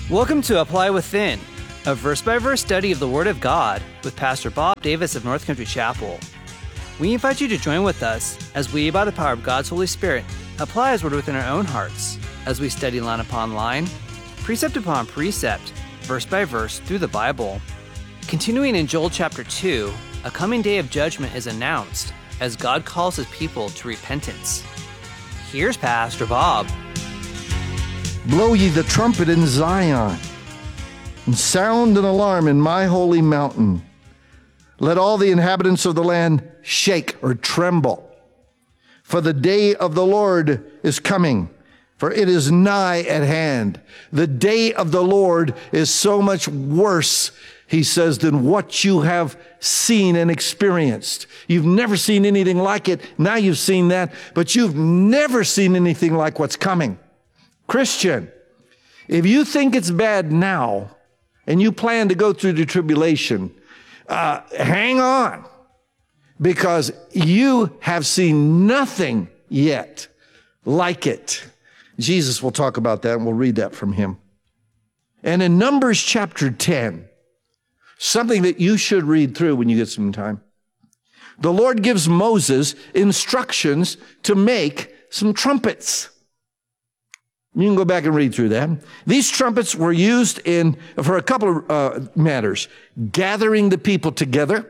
Welcome to Apply Within, a verse-by-verse study of the Word of God with Pastor Bob Davis of North Country Chapel. We invite you to join with us as we, by the power of God's Holy Spirit, apply His Word within our own hearts as we study line upon line, precept upon precept, verse by verse through the Bible. Continuing in Joel chapter 2, a coming day of judgment is announced as God calls His people to repentance. Here's Pastor Bob. Blow ye the trumpet in Zion, and sound an alarm in my holy mountain. Let all the inhabitants of the land shake or tremble. For the day of the Lord is coming, for it is nigh at hand. The day of the Lord is so much worse, he says, than what you have seen and experienced. You've never seen anything like it. Now you've seen that, but you've never seen anything like what's coming. Christian, if you think it's bad now and you plan to go through the tribulation, hang on, because you have seen nothing yet like it. Jesus will talk about that, and we'll read that from him. And in Numbers chapter 10, something that you should read through when you get some time, the Lord gives Moses instructions to make some trumpets. You can go back and read through that. These trumpets were used for a couple of matters. Gathering the people together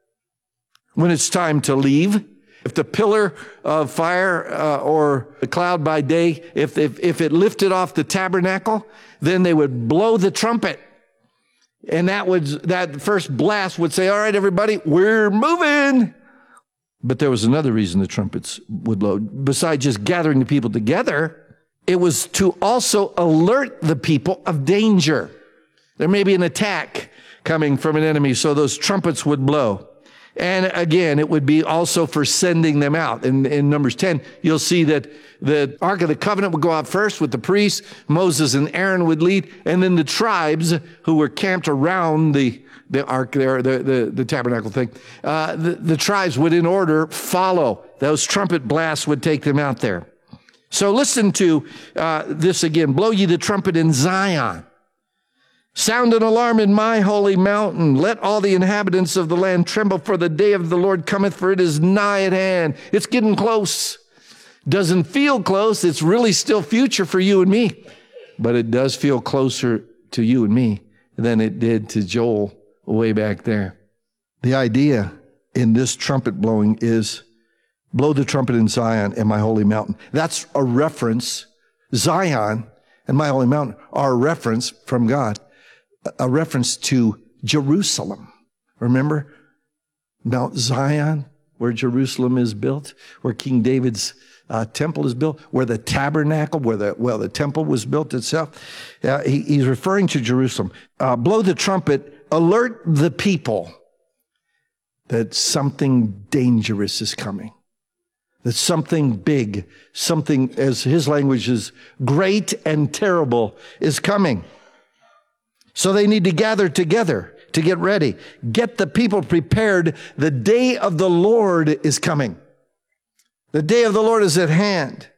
when it's time to leave. If the pillar of fire or the cloud by day, if it lifted off the tabernacle, then they would blow the trumpet. And that first blast would say, all right, everybody, we're moving. But there was another reason the trumpets would blow. Besides just gathering the people together, it was to also alert the people of danger. There may be an attack coming from an enemy, so those trumpets would blow. And again, it would be also for sending them out. In Numbers 10, you'll see that the Ark of the Covenant would go out first with the priests. Moses and Aaron would lead, and then the tribes who were camped around the ark there, the tabernacle thing, the tribes would in order follow. Those trumpet blasts would take them out there. So listen to this again. Blow ye the trumpet in Zion. Sound an alarm in my holy mountain. Let all the inhabitants of the land tremble, for the day of the Lord cometh, for it is nigh at hand. It's getting close. Doesn't feel close. It's really still future for you and me. But it does feel closer to you and me than it did to Joel way back there. The idea in this trumpet blowing is, blow the trumpet in Zion and my holy mountain. That's a reference. Zion and my holy mountain are a reference from God, a reference to Jerusalem. Remember Mount Zion, where Jerusalem is built, where King David's temple is built, where the tabernacle, where the temple was built itself. He's referring to Jerusalem. Blow the trumpet, alert the people that something dangerous is coming. That something big, something, as his language is, great and terrible is coming. So they need to gather together to get ready. Get the people prepared. The day of the Lord is coming. The day of the Lord is at hand.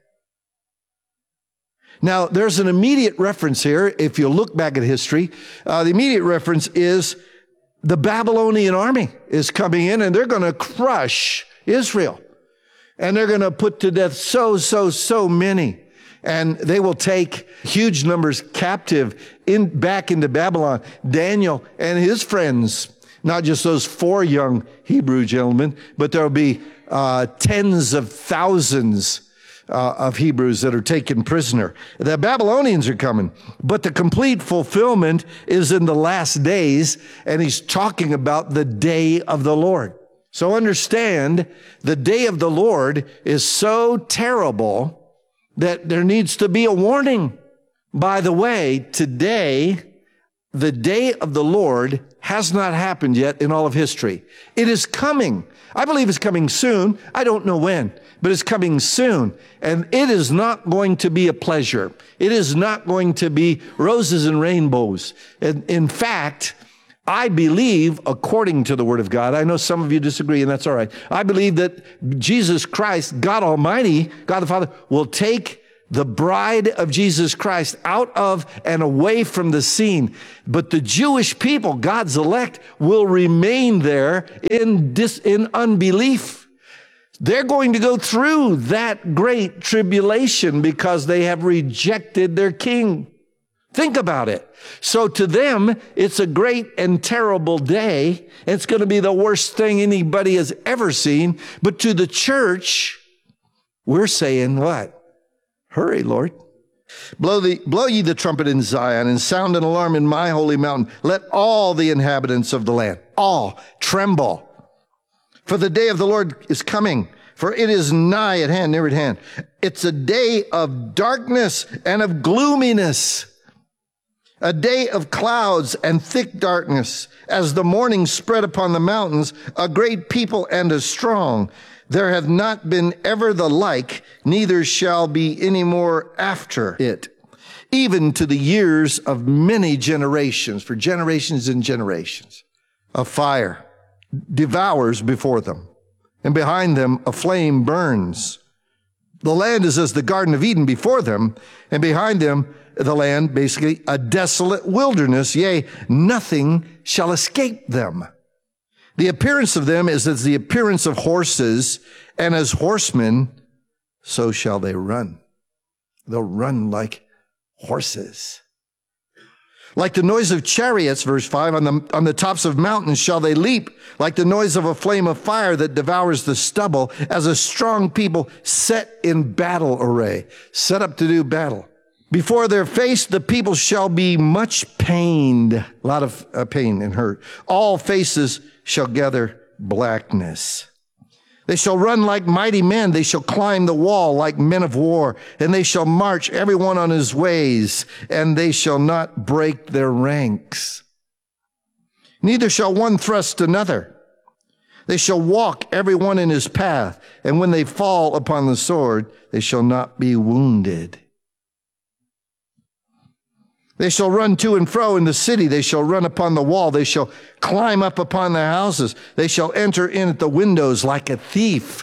Now, there's an immediate reference here. If you look back at history, the immediate reference is the Babylonian army is coming in, and they're going to crush Israel. And they're going to put to death so many. And they will take huge numbers captive back into Babylon. Daniel and his friends, not just those 4 young Hebrew gentlemen, but there will be tens of thousands of Hebrews that are taken prisoner. The Babylonians are coming, but the complete fulfillment is in the last days, and he's talking about the day of the Lord. So understand, the day of the Lord is so terrible that there needs to be a warning. By the way, today, the day of the Lord has not happened yet in all of history. It is coming. I believe it's coming soon. I don't know when, but it's coming soon. And it is not going to be a pleasure. It is not going to be roses and rainbows. And in fact, I believe, according to the Word of God, I know some of you disagree, and that's all right. I believe that Jesus Christ, God Almighty, God the Father, will take the bride of Jesus Christ, out of and away from the scene. But the Jewish people, God's elect, will remain there in unbelief. They're going to go through that great tribulation because they have rejected their king. Think about it. So to them, it's a great and terrible day. It's going to be the worst thing anybody has ever seen. But to the church, we're saying what? Hurry, Lord. Blow ye the trumpet in Zion and sound an alarm in my holy mountain. Let all the inhabitants of the land, all, tremble. For the day of the Lord is coming, for it is nigh at hand, near at hand. It's a day of darkness and of gloominess, a day of clouds and thick darkness, as the morning spread upon the mountains, a great people and a strong. There hath not been ever the like, neither shall be any more after it, even to the years of many generations, for generations and generations. A fire devours before them, and behind them a flame burns. The land is as the Garden of Eden before them, and behind them the land, basically a desolate wilderness, yea, nothing shall escape them. The appearance of them is as the appearance of horses, and as horsemen, so shall they run. They'll run like horses. Like the noise of chariots, verse 5, on the tops of mountains shall they leap, like the noise of a flame of fire that devours the stubble, as a strong people set in battle array, set up to do battle. Before their face the people shall be much pained, a lot of pain and hurt. All faces shall gather blackness. They shall run like mighty men. They shall climb the wall like men of war. And they shall march every one on his ways. And they shall not break their ranks. Neither shall one thrust another. They shall walk every one in his path. And when they fall upon the sword, they shall not be wounded. They shall run to and fro in the city. They shall run upon the wall. They shall climb up upon the houses. They shall enter in at the windows like a thief.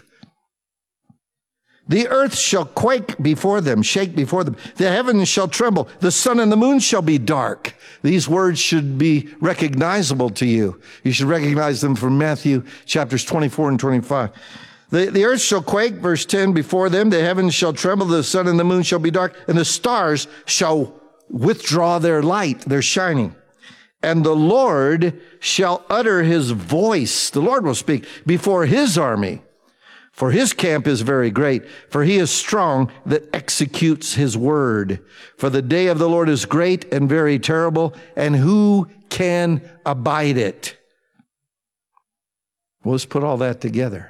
The earth shall quake before them, shake before them. The heavens shall tremble. The sun and the moon shall be dark. These words should be recognizable to you. You should recognize them from Matthew chapters 24 and 25. The earth shall quake, verse 10, before them. The heavens shall tremble. The sun and the moon shall be dark. And the stars shall withdraw their light, their shining. And the Lord shall utter his voice. The Lord will speak before his army. For his camp is very great. For he is strong that executes his word. For the day of the Lord is great and very terrible. And who can abide it? Well, let's put all that together.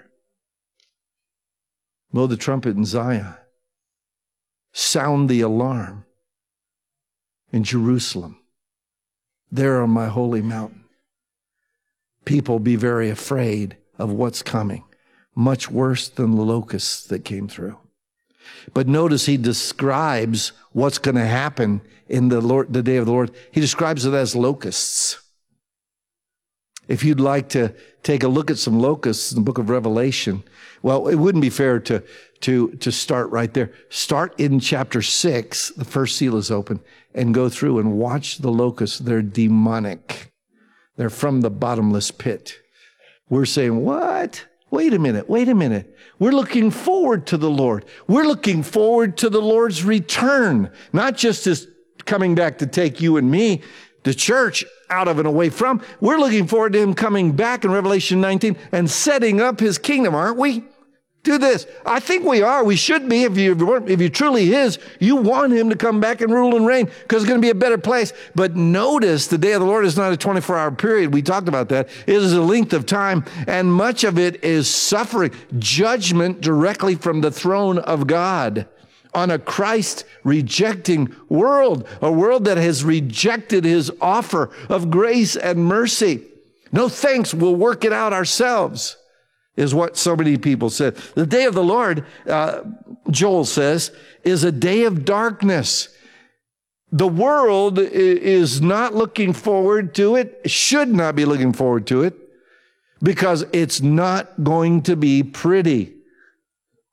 Blow the trumpet in Zion. Sound the alarm in Jerusalem, there on my holy mountain. People be very afraid of what's coming, much worse than the locusts that came through. But notice he describes what's going to happen in the day of the Lord. He describes it as locusts. If you'd like to take a look at some locusts in the book of Revelation, well, it wouldn't be fair to start right there. Start in chapter 6, the first seal is open, and go through and watch the locusts. They're demonic. They're from the bottomless pit. We're saying, what? Wait a minute. We're looking forward to the Lord. We're looking forward to the Lord's return, not just his coming back to take you and me, the church, out of and away from. We're looking forward to him coming back in Revelation 19 and setting up his kingdom, aren't we? Do this. I think we are. We should be. If you're truly his, you want him to come back and rule and reign because it's going to be a better place. But notice the day of the Lord is not a 24-hour period. We talked about that. It is a length of time, and much of it is suffering, judgment directly from the throne of God on a Christ-rejecting world, a world that has rejected his offer of grace and mercy. No thanks, we'll work it out ourselves, is what so many people said. The day of the Lord, Joel says, is a day of darkness. The world is not looking forward to it, should not be looking forward to it, because it's not going to be pretty.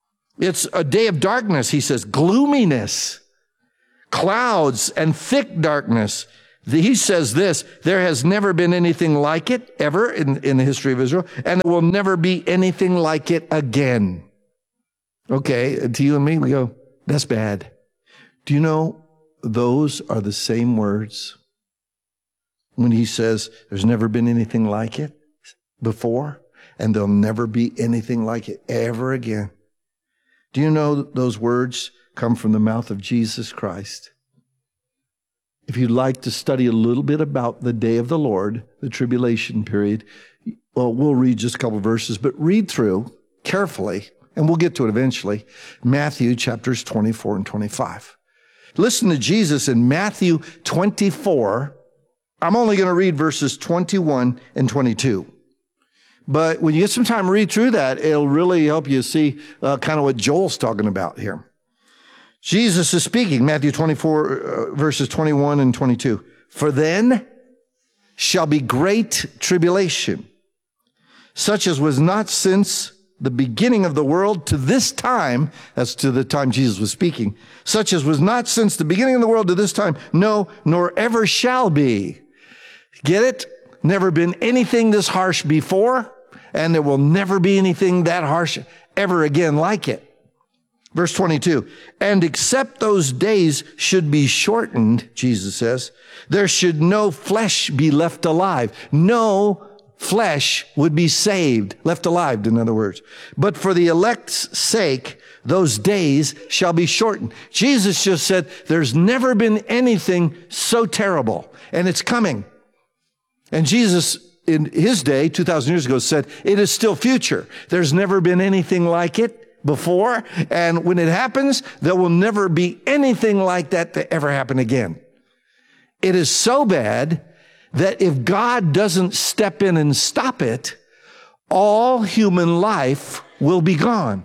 It's a day of darkness, he says, gloominess, clouds and thick darkness. He says this, there has never been anything like it ever in the history of Israel, and there will never be anything like it again. Okay, to you and me, we go, that's bad. Do you know those are the same words when he says there's never been anything like it before, and there'll never be anything like it ever again? Do you know those words come from the mouth of Jesus Christ? If you'd like to study a little bit about the day of the Lord, the tribulation period, well, we'll read just a couple of verses, but read through carefully, and we'll get to it eventually, Matthew chapters 24 and 25. Listen to Jesus in Matthew 24. I'm only going to read verses 21 and 22. But when you get some time to read through that, it'll really help you see kind of what Joel's talking about here. Jesus is speaking, Matthew 24, verses 21 and 22. For then shall be great tribulation, such as was not since the beginning of the world to this time, that's to the time Jesus was speaking, such as was not since the beginning of the world to this time, no, nor ever shall be. Get it? Never been anything this harsh before, and there will never be anything that harsh ever again like it. Verse 22, and except those days should be shortened, Jesus says, there should no flesh be left alive. No flesh would be saved, left alive, in other words. But for the elect's sake, those days shall be shortened. Jesus just said, there's never been anything so terrible, and it's coming. And Jesus, in his day, 2,000 years ago, said, it is still future. There's never been anything like it before, and when it happens, there will never be anything like that to ever happen again. It is so bad that if God doesn't step in and stop it, all human life will be gone.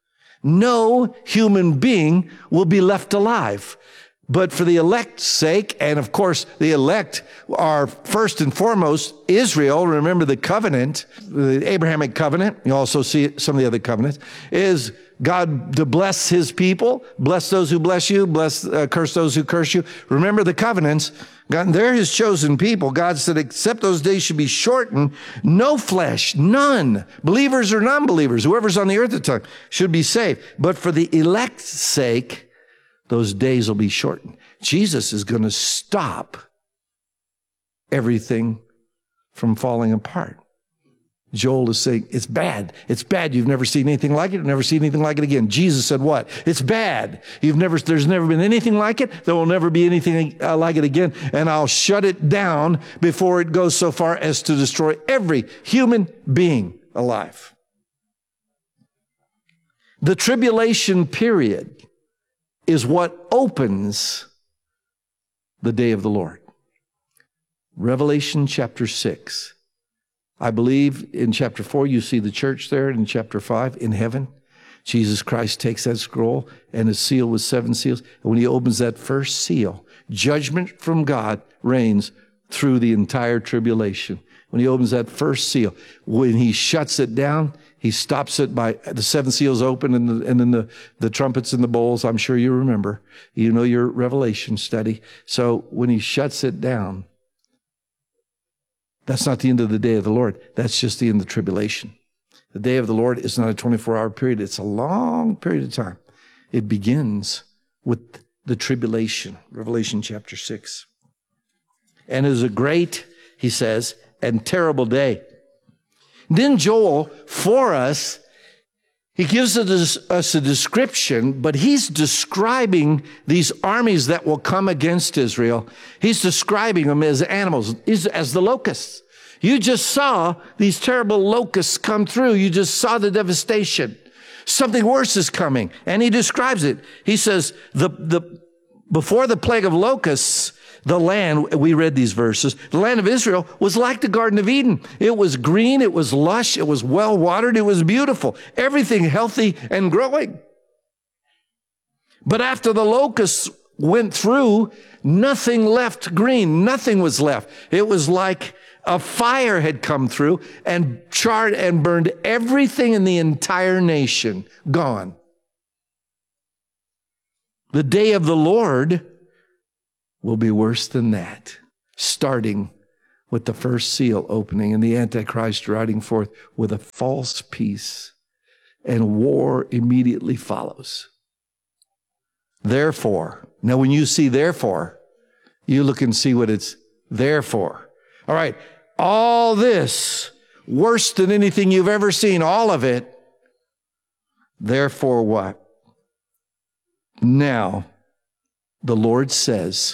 No human being will be left alive. But for the elect's sake, and of course the elect are first and foremost Israel, remember the covenant, the Abrahamic covenant, you also see some of the other covenants, is God to bless his people, bless those who bless you, curse those who curse you. Remember the covenants, God, they're his chosen people. God said, except those days should be shortened, no flesh, none, believers or non-believers, whoever's on the earth at the time, should be saved. But for the elect's sake, those days will be shortened. Jesus is going to stop everything from falling apart. Joel is saying, it's bad. It's bad. You've never seen anything like it. You've never seen anything like it again. Jesus said what? It's bad. There's never been anything like it. There will never be anything like it again. And I'll shut it down before it goes so far as to destroy every human being alive. The tribulation period is what opens the day of the Lord. Revelation chapter 6. I believe in chapter 4, you see the church there. In chapter 5, in heaven, Jesus Christ takes that scroll and is sealed with 7 seals. And when he opens that first seal, judgment from God reigns through the entire tribulation. When he opens that first seal, when he shuts it down, he stops it by the 7 seals open and then the trumpets and the bowls. I'm sure you remember. You know your Revelation study. So when he shuts it down, that's not the end of the day of the Lord. That's just the end of the tribulation. The day of the Lord is not a 24-hour period. It's a long period of time. It begins with the tribulation, Revelation chapter 6. And it is a great, he says, and terrible day. Then Joel, for us, he gives us a description, but he's describing these armies that will come against Israel. He's describing them as animals, as the locusts. You just saw these terrible locusts come through. You just saw the devastation. Something worse is coming. And he describes it. He says, before the plague of locusts, the land, we read these verses, the land of Israel was like the Garden of Eden. It was green, it was lush, it was well watered, it was beautiful. Everything healthy and growing. But after the locusts went through, nothing left green, nothing was left. It was like a fire had come through and charred and burned everything in the entire nation, gone. The day of the Lord will be worse than that, starting with the first seal opening and the Antichrist riding forth with a false peace, and war immediately follows. Therefore, now when you see therefore, you look and see what it's there for. All right, all this, worse than anything you've ever seen, all of it, therefore what? Now, the Lord says,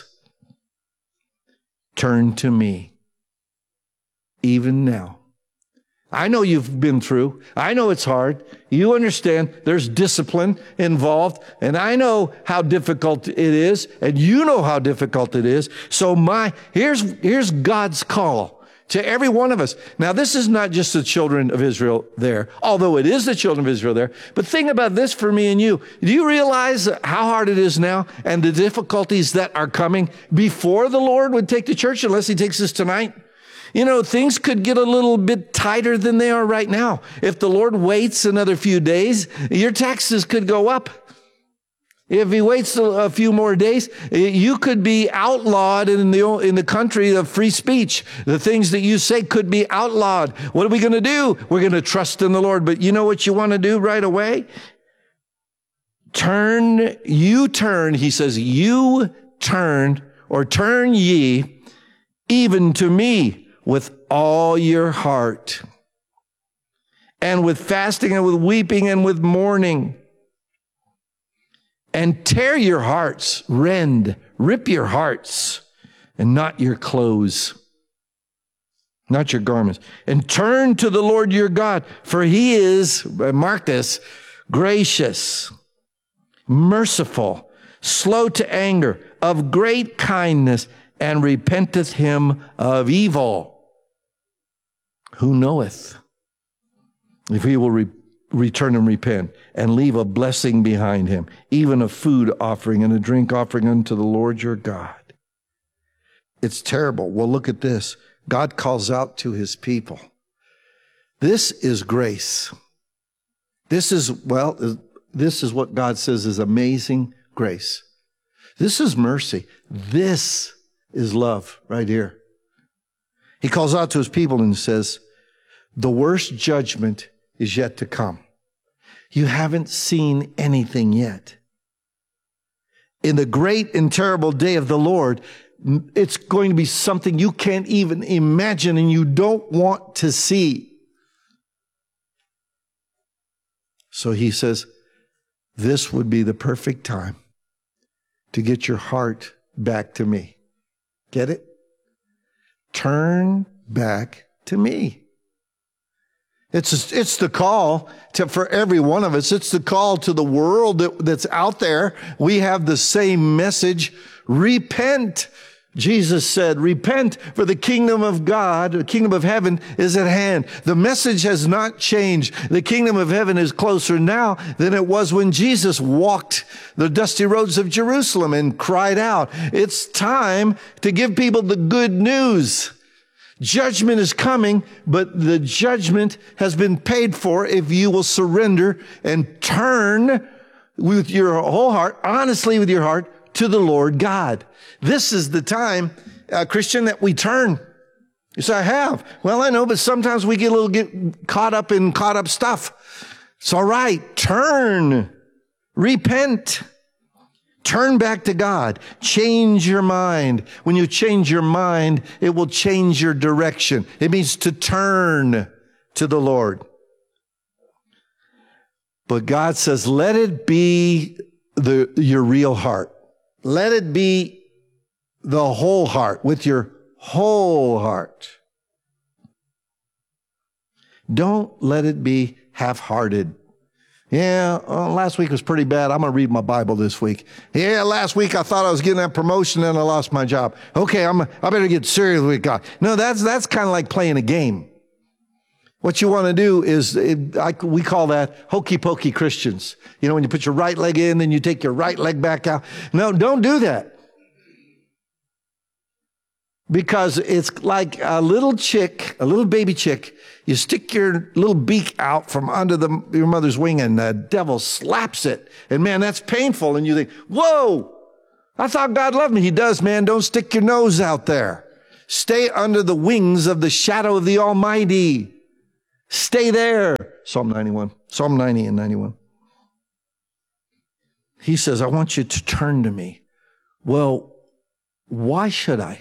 turn to me, even now. I know you've been through. I know it's hard. You understand there's discipline involved, and I know how difficult it is, and you know how difficult it is. So here's God's call to every one of us. Now, this is not just the children of Israel there, although it is the children of Israel there. But think about this for me and you. Do you realize how hard it is now and the difficulties that are coming before the Lord would take the church, unless he takes us tonight? You know, things could get a little bit tighter than they are right now. If the Lord waits another few days, your taxes could go up. If he waits a few more days, you could be outlawed in the country of free speech. The things that you say could be outlawed. What are we going to do? We're going to trust in the Lord. But you know what you want to do right away? Turn, he says, you turn, or turn ye even to me with all your heart, and with fasting and with weeping and with mourning. And tear your hearts, rip your hearts, and not your clothes, not your garments. And turn to the Lord your God, for he is, mark this, gracious, merciful, slow to anger, of great kindness, and repenteth him of evil. Who knoweth if he will return and repent and leave a blessing behind him, even a food offering and a drink offering unto the Lord your God? It's terrible. Well, look at this. God calls out to his people. This is grace. This is what God says is amazing grace. This is mercy. This is love right here. He calls out to his people and says, the worst judgment is yet to come. You haven't seen anything yet. In the great and terrible day of the Lord, it's going to be something you can't even imagine and you don't want to see. So he says, this would be the perfect time to get your heart back to me. Get it? Turn back to me. It's the call for every one of us. It's the call to the world that's out there. We have the same message. Repent. Jesus said, repent, for the kingdom of God, the kingdom of heaven is at hand. The message has not changed. The kingdom of heaven is closer now than it was when Jesus walked the dusty roads of Jerusalem and cried out. It's time to give people the good news. Judgment is coming, but the judgment has been paid for if you will surrender and turn with your whole heart, honestly with your heart, to the Lord God. This is the time, Christian, that we turn. You say, I have. Well, I know, but sometimes we get caught up in caught up stuff. It's all right. Turn. Repent. Turn back to God. Change your mind. When you change your mind, it will change your direction. It means to turn to the Lord. But God says, let it be your real heart. Let it be the whole heart, with your whole heart. Don't let it be half-hearted. Yeah, last week was pretty bad. I'm going to read my Bible this week. Yeah, last week I thought I was getting that promotion and I lost my job. Okay, I better get serious with God. No, that's kind of like playing a game. What you want to do is, we call that hokey pokey Christians. You know, when you put your right leg in, then you take your right leg back out. No, don't do that. because it's like a little chick, a little baby chick. You stick your little beak out from under your mother's wing and the devil slaps it. And man, that's painful. And you think, whoa, I thought God loved me. He does, man. Don't stick your nose out there. Stay under the wings of the shadow of the Almighty. Stay there. Psalm 90 and 91. He says, I want you to turn to me. Well, why should I?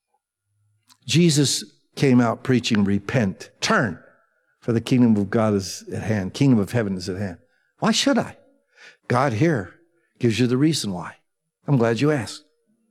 Jesus came out preaching, repent, turn, for the kingdom of God is at hand. Kingdom of heaven is at hand. Why should I? God here gives you the reason why. I'm glad you asked.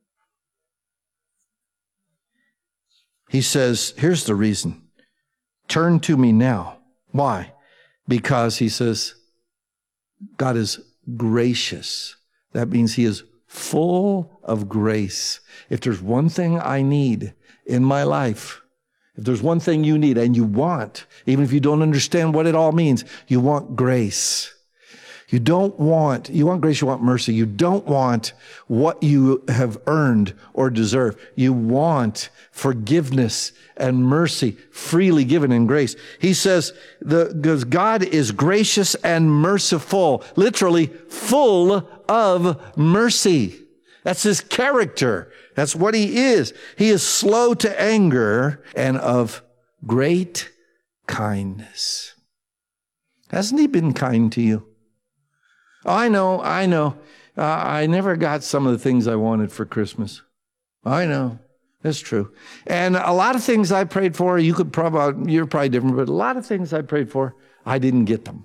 He says, here's the reason. Turn to me now. Why? Because he says, God is gracious. That means he is full of grace. If there's one thing I need in my life, if there's one thing you need and you want, even if you don't understand what it all means, you want grace. You want grace, you want mercy. You don't want what you have earned or deserve. You want forgiveness and mercy freely given in grace. He says, because God is gracious and merciful, literally full of mercy. That's his character. That's what he is. He is slow to anger and of great kindness. Hasn't he been kind to you? I know. I never got some of the things I wanted for Christmas. I know. That's true. And a lot of things I prayed for, you're probably different, but a lot of things I prayed for, I didn't get them.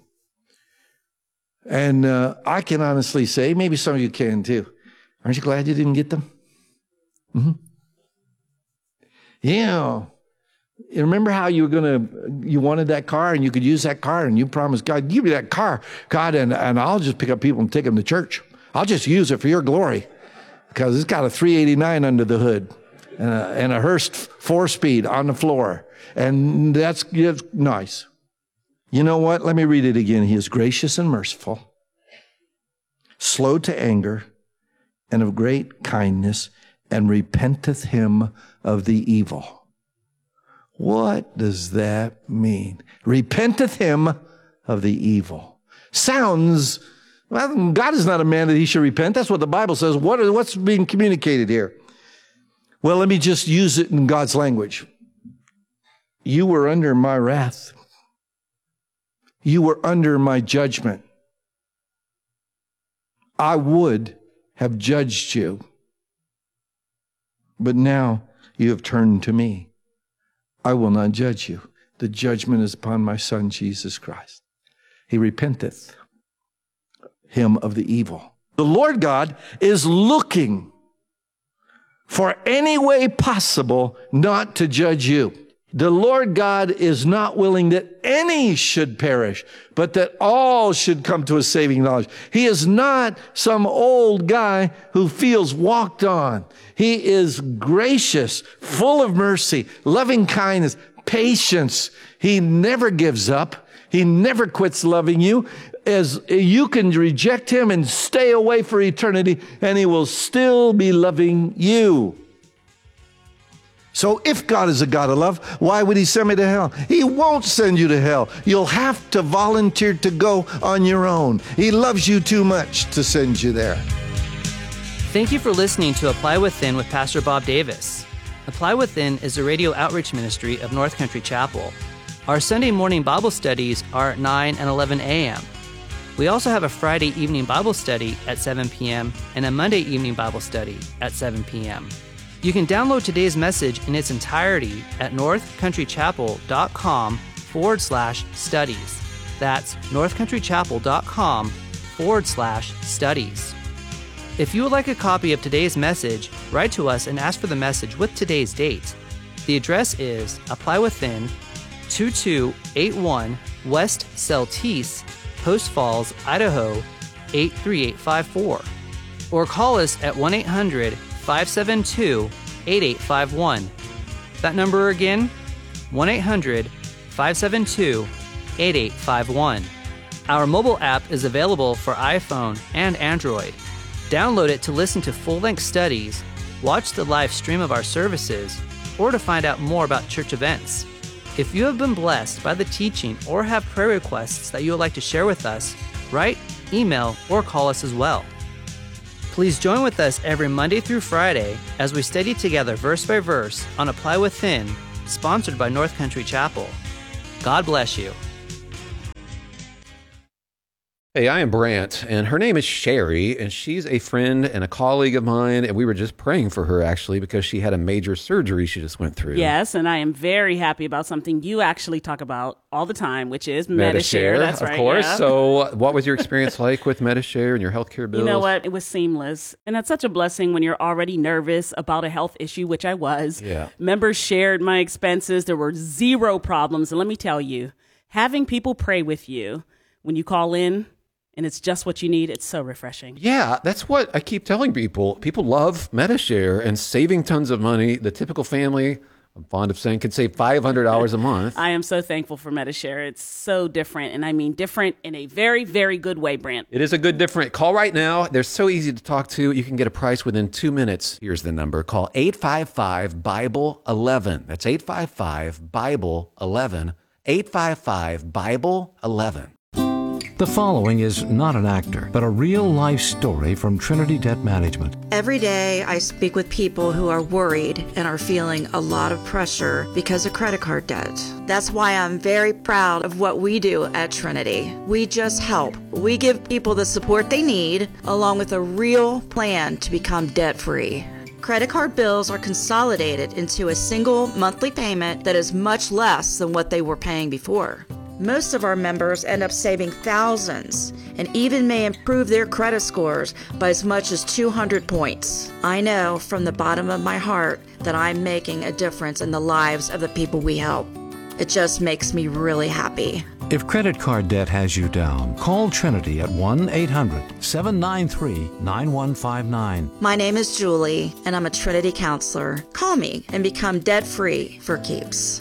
And I can honestly say, maybe some of you can too. Aren't you glad you didn't get them? Mm-hmm. Yeah. You remember how you wanted that car and you could use that car and you promised God, give me that car, God, and I'll just pick up people and take them to church. I'll just use it for your glory because it's got a 389 under the hood and a Hurst 4-speed on the floor. And that's nice. You know what? Let me read it again. He is gracious and merciful, slow to anger, and of great kindness, and repenteth him of the evil. What does that mean? Repenteth him of the evil. Sounds, well, God is not a man that he should repent. That's what the Bible says. What's being communicated here? Well, let me just use it in God's language. You were under my wrath. You were under my judgment. I would have judged you. But now you have turned to me. I will not judge you. The judgment is upon my Son, Jesus Christ. He repenteth him of the evil. The Lord God is looking for any way possible not to judge you. The Lord God is not willing that any should perish, but that all should come to a saving knowledge. He is not some old guy who feels walked on. He is gracious, full of mercy, loving kindness, patience. He never gives up. He never quits loving you. As you can reject him and stay away for eternity, and he will still be loving you. So if God is a God of love, why would he send me to hell? He won't send you to hell. You'll have to volunteer to go on your own. He loves you too much to send you there. Thank you for listening to Apply Within with Pastor Bob Davis. Apply Within is a radio outreach ministry of North Country Chapel. Our Sunday morning Bible studies are at 9 and 11 a.m. We also have a Friday evening Bible study at 7 p.m. and a Monday evening Bible study at 7 p.m. You can download today's message in its entirety at northcountrychapel.com/studies. That's northcountrychapel.com/studies. If you would like a copy of today's message, write to us and ask for the message with today's date. The address is Apply Within, 2281 West Celtice, Post Falls, Idaho, 83854. Or call us at 1-800-572-8851. That number again, 1-800-572-8851. Our mobile app is available for iPhone and Android. Download it to listen to full-length studies, watch the live stream of our services, or to find out more about church events. If you have been blessed by the teaching or have prayer requests that you would like to share with us, write, email, or call us as well. Please join with us every Monday through Friday as we study together verse by verse on Apply Within, sponsored by North Country Chapel. God bless you. Hey, I am Brant, and her name is Sherry, and she's a friend and a colleague of mine, and we were just praying for her, actually, because she had a major surgery she just went through. Yes, and I am very happy about something you actually talk about all the time, which is Medi-Share. That's right, of course. Yeah. So what was your experience like with Medi-Share and your healthcare bills? You know what? It was seamless, and that's such a blessing when you're already nervous about a health issue, which I was. Yeah. Members shared my expenses. There were zero problems, and let me tell you, having people pray with you when you call in, and it's just what you need, it's so refreshing. Yeah, that's what I keep telling people. People love Medi-Share and saving tons of money. The typical family, I'm fond of saying, can save $500 a month. I am so thankful for Medi-Share. It's so different, and I mean different in a very, very good way, Brant. It is a good different. Call right now. They're so easy to talk to. You can get a price within 2 minutes. Here's the number. Call 855-BIBLE-11. That's 855-BIBLE-11. 855-BIBLE-11. The following is not an actor, but a real-life story from Trinity Debt Management. Every day I speak with people who are worried and are feeling a lot of pressure because of credit card debt. That's why I'm very proud of what we do at Trinity. We just help. We give people the support they need, along with a real plan to become debt-free. Credit card bills are consolidated into a single monthly payment that is much less than what they were paying before. Most of our members end up saving thousands and even may improve their credit scores by as much as 200 points. I know from the bottom of my heart that I'm making a difference in the lives of the people we help. It just makes me really happy. If credit card debt has you down, call Trinity at 1-800-793-9159. My name is Julie, and I'm a Trinity counselor. Call me and become debt-free for keeps.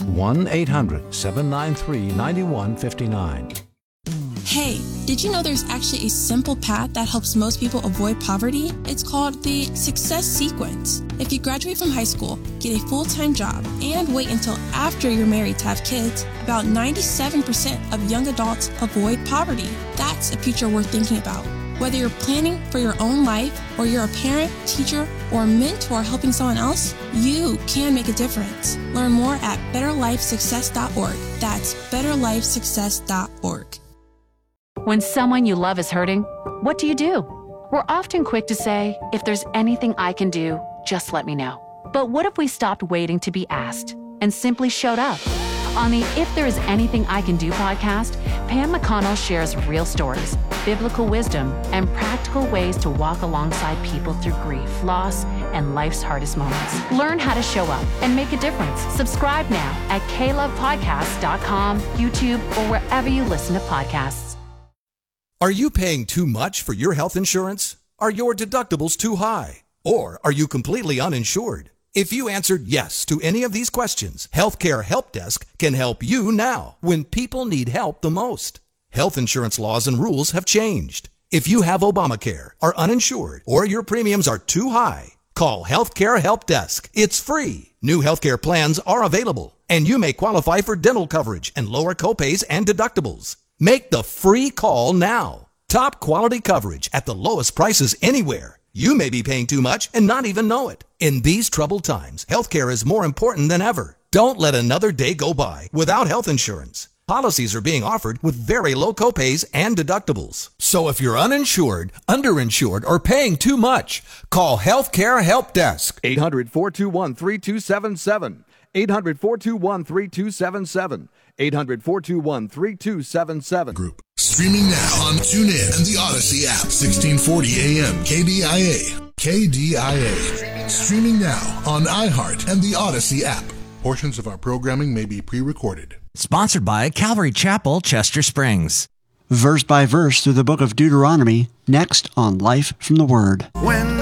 1-800-793-9159. Hey, did you know there's actually a simple path that helps most people avoid poverty? It's called the Success Sequence. If you graduate from high school, get a full-time job, and wait until after you're married to have kids, about 97% of young adults avoid poverty. That's a future worth thinking about. Whether you're planning for your own life, or you're a parent, teacher, or mentor helping someone else, you can make a difference. Learn more at betterlifesuccess.org. That's betterlifesuccess.org. When someone you love is hurting, what do? We're often quick to say, if there's anything I can do, just let me know. But what if we stopped waiting to be asked and simply showed up? On the If There Is Anything I Can Do podcast, Pam McConnell shares real stories, biblical wisdom, and practical ways to walk alongside people through grief, loss, and life's hardest moments. Learn how to show up and make a difference. Subscribe now at klovepodcasts.com, YouTube, or wherever you listen to podcasts. Are you paying too much for your health insurance? Are your deductibles too high? Or are you completely uninsured? If you answered yes to any of these questions, Healthcare Help Desk can help you now when people need help the most. Health insurance laws and rules have changed. If you have Obamacare, are uninsured, or your premiums are too high, call Healthcare Help Desk. It's free. New healthcare plans are available, and you may qualify for dental coverage and lower copays and deductibles. Make the free call now. Top quality coverage at the lowest prices anywhere. You may be paying too much and not even know it. In these troubled times, healthcare is more important than ever. Don't let another day go by without health insurance. Policies are being offered with very low copays and deductibles. So if you're uninsured, underinsured, or paying too much, call Healthcare Help Desk. 800-421-3277. 800-421-3277. 800-421-3277. Group. Streaming now on TuneIn and the Odyssey app. 1640 AM KDIA. KDIA. Streaming now on iHeart and the Odyssey app. Portions of our programming may be pre-recorded. Sponsored by Calvary Chapel, Chester Springs. Verse by verse through the book of Deuteronomy, next on Life from the Word. When